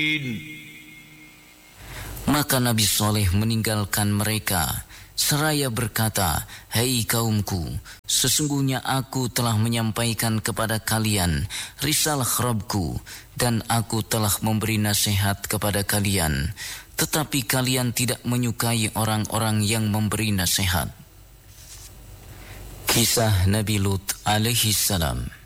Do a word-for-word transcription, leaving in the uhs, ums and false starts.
Maka Nabi Saleh meninggalkan mereka seraya berkata, "Hai kaumku, sesungguhnya aku telah menyampaikan kepada kalian risalah Rabbku dan aku telah memberi nasihat kepada kalian, tetapi kalian tidak menyukai orang-orang yang memberi nasihat." Kisah Nabi Lut alaihi salam.